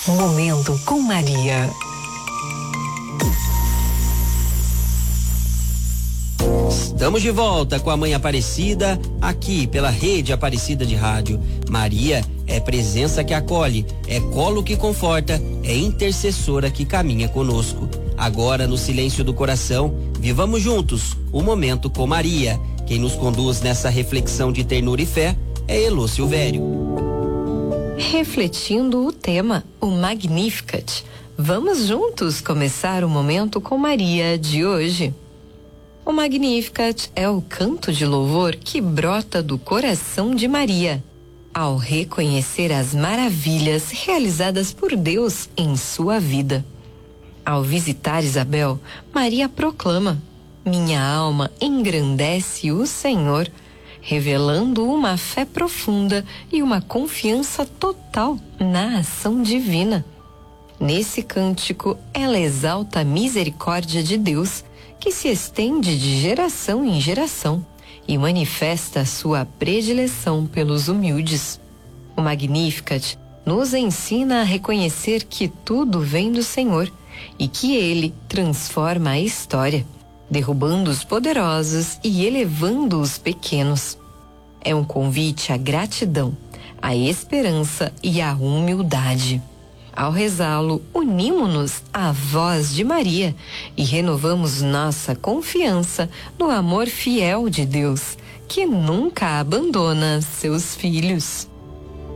Momento com Maria. Estamos de volta com a Mãe Aparecida, aqui pela Rede Aparecida de Rádio. Maria é presença que acolhe, é colo que conforta, é intercessora que caminha conosco. Agora, no silêncio do coração, vivamos juntos o Momento com Maria. Quem nos conduz nessa reflexão de ternura e fé é Elô Silvério. Refletindo o tema, o Magnificat, vamos juntos começar o Momento com Maria de hoje. O Magnificat é o canto de louvor que brota do coração de Maria, ao reconhecer as maravilhas realizadas por Deus em sua vida. Ao visitar Isabel, Maria proclama: minha alma engrandece o Senhor, revelando uma fé profunda e uma confiança total na ação divina. Nesse cântico, ela exalta a misericórdia de Deus, que se estende de geração em geração e manifesta sua predileção pelos humildes. O Magnificat nos ensina a reconhecer que tudo vem do Senhor e que Ele transforma a história, derrubando os poderosos e elevando os pequenos. É um convite à gratidão, à esperança e à humildade. Ao rezá-lo, unimos-nos à voz de Maria e renovamos nossa confiança no amor fiel de Deus, que nunca abandona seus filhos.